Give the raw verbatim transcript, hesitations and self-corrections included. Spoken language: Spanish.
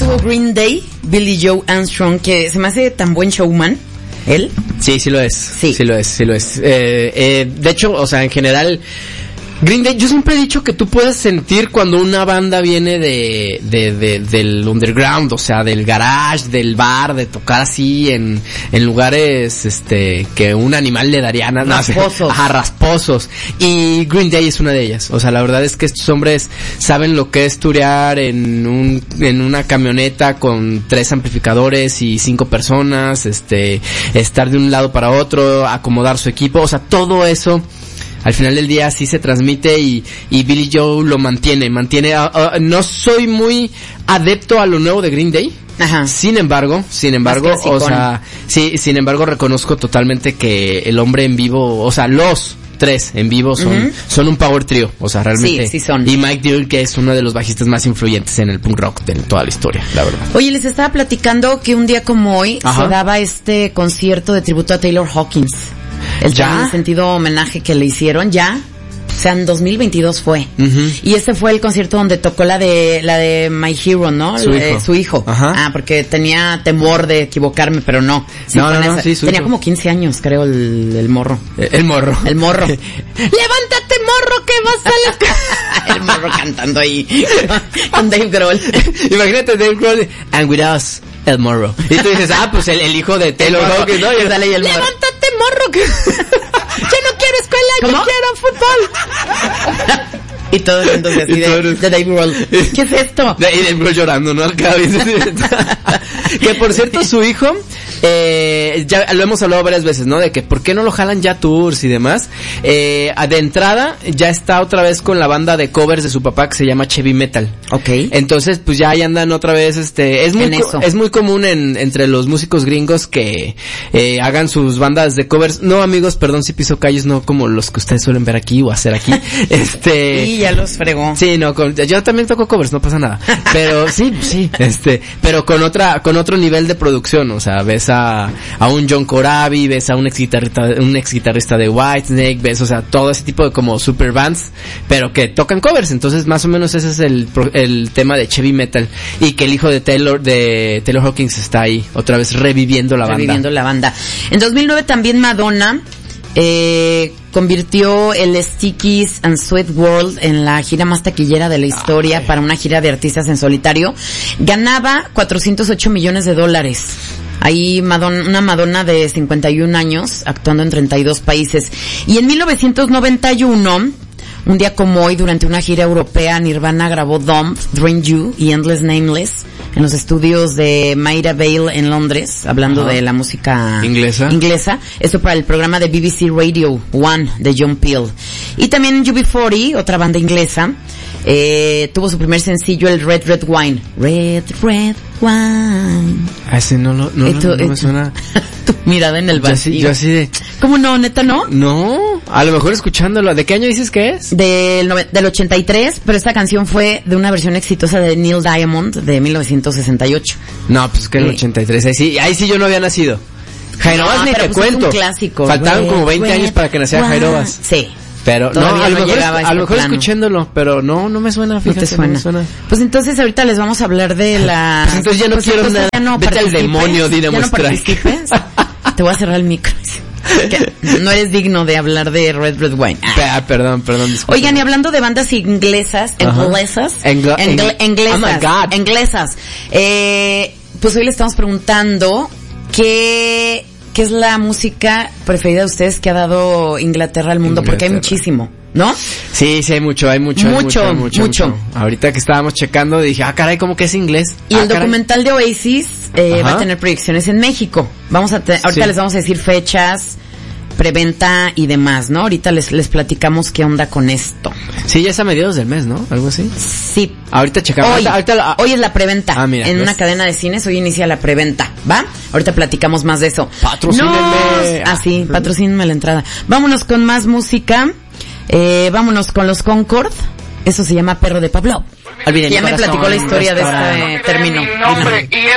estuvo Green Day, Billy Joe Armstrong, que se me hace tan buen showman. ¿Él? Sí, sí lo es. Sí, sí lo es, sí lo es. Eh, eh, de hecho, o sea, en general, Green Day, yo siempre he dicho que tú puedes sentir cuando una banda viene de, de, de, del underground, o sea, del garage, del bar, de tocar así en, en lugares, este, que un animal le daría nada. Rasposos. Ajá, rasposos. Y Green Day es una de ellas. O sea, la verdad es que estos hombres saben lo que es turear en un, en una camioneta con tres amplificadores y cinco personas, este, estar de un lado para otro, acomodar su equipo, o sea, todo eso. Al final del día sí se transmite y, y Billy Joe lo mantiene, mantiene, uh, uh, no soy muy adepto a lo nuevo de Green Day. Ajá. Sin embargo, sin embargo, o sea, sí, sin embargo reconozco totalmente que el hombre en vivo, o sea, los tres en vivo son, uh-huh. son un power trio, o sea, realmente. Sí, sí son. Y Mike Deal, que es uno de los bajistas más influyentes en el punk rock de toda la historia, la verdad. Oye, les estaba platicando que un día como hoy Ajá. se daba este concierto de tributo a Taylor Hawkins. El ¿Ya? en sentido homenaje que le hicieron, ya. O sea, en dos mil veintidós fue. Uh-huh. Y ese fue el concierto donde tocó la de la de My Hero, ¿no? Su la, hijo. Eh, su hijo. Ajá. Ah, porque tenía temor de equivocarme, pero no. Sí, no, no, no, sí, su tenía hijo. como quince años, creo, el, el morro. El, el morro. El morro. ¡Levántate, morro, que vas a la... El morro cantando ahí con Dave Grohl. Imagínate Dave Grohl, and with us, el morro. Y tú dices, ah, pues el, el hijo de Taylor Hawkins, ¿no? Y sale ahí el morro. ¡Levántate, morro, que... Yo no quiero escuela, ¿Cómo? Yo quiero fútbol. Y todo el mundo así de, de Dave Grohl. ¿Qué es esto? De ahí Dave Grohl llorando, ¿no? Que por cierto, su hijo, eh, ya lo hemos hablado varias veces, ¿no? De que por qué no lo jalan ya tours y demás. Eh, de entrada, ya está otra vez con la banda de covers de su papá que se llama Chevy Metal. Ok. Entonces, pues ya ahí andan otra vez, este, es muy, en eso. es muy común en, entre los músicos gringos que, eh, hagan sus bandas de covers. No, amigos, perdón si piso calles, no como los que ustedes suelen ver aquí o hacer aquí. Este. Sí, ya los fregó. Sí, no, con, yo también toco covers, no pasa nada. Pero sí, sí, este, pero con otra, con otro nivel de producción, o sea, ves a, a un John Corabi, ves a un ex guitarrista, un ex guitarrista de Whitesnake, ves, o sea, todo ese tipo de como super bands, pero que tocan covers. Entonces, más o menos ese es el, el tema de Chevy Metal, y que el hijo de Taylor, de Taylor Hawkins está ahí, otra vez reviviendo la banda. Reviviendo la banda. En dos mil nueve también Madonna, eh, convirtió el Stickies and Sweet World en la gira más taquillera de la historia. Ay. Para una gira de artistas en solitario. Ganaba cuatrocientos ocho millones de dólares. Ahí Madonna, una Madonna de cincuenta y un años, actuando en treinta y dos países. Y en mil novecientos noventa y uno, un día como hoy, durante una gira europea, Nirvana grabó Dump, Dream You y Endless Nameless en los estudios de Maida Vale en Londres, hablando Ajá. de la música inglesa. inglesa. Esto para el programa de B B C Radio One de John Peel. Y también U B cuarenta, otra banda inglesa, eh, tuvo su primer sencillo, el Red Red Wine. Red Red Wine. Ah, ese no, no, no, esto, no, no me suena. Tu mirada en el vacío. Yo así, yo así de... ¿Cómo no, neta, no? No, a lo mejor escuchándolo. ¿De qué año dices que es? Del, del ochenta y tres, pero esta canción fue de una versión exitosa de Neil Diamond de mil novecientos sesenta y ocho. No, pues que el ochenta y tres, ahí sí, ahí sí yo no había nacido. Jairovas no, ni te pues cuento. Es un clásico. Faltaban Red, como veinte Red, años para que naciera Jairovas. Sí. Pero no, a lo no mejor, a lo mejor plano. escuchándolo, pero no, no me suena, fíjate, no te suena. No me suena. Pues entonces ahorita les vamos a hablar de la... Pues entonces ya no pues quiero nada. Ya no Vete al demonio, Dynamo ¿Ya no Strike? participes? Te voy a cerrar el micro. No eres digno de hablar de Red Red Wine. Ah, perdón, perdón. Disculpa. Oigan, y hablando de bandas inglesas, inglesas, Engl- Engl- inglesas, oh my God. inglesas, eh, pues hoy le estamos preguntando qué, qué es la música preferida de ustedes que ha dado Inglaterra al mundo, Inglaterra. Porque hay muchísimo, ¿no? Sí, sí, hay mucho, hay mucho, mucho, hay mucho, mucho, mucho. Ahorita que estábamos checando dije, ah, caray, ¿cómo que es inglés? Y ah, el caray. documental de Oasis eh, va a tener proyecciones en México. Vamos a te- ahorita sí. les vamos a decir fechas, preventa y demás, ¿no? Ahorita les les platicamos qué onda con esto. Sí, ya es a mediados del mes, ¿no? Algo así. Sí. Ahorita checamos. Hoy, ahorita, ahorita, hoy es la preventa. Ah, mira, en ¿ves? una cadena de cines hoy inicia la preventa, ¿va? Ahorita platicamos más de eso. Patrocínenme. No, ah, sí, patrocínenme la entrada. Vámonos con más música. Eh, vámonos con los Concord. Eso se llama Perro de Pablo. Olviden, ya me platicó la historia de este término. Mi nombre y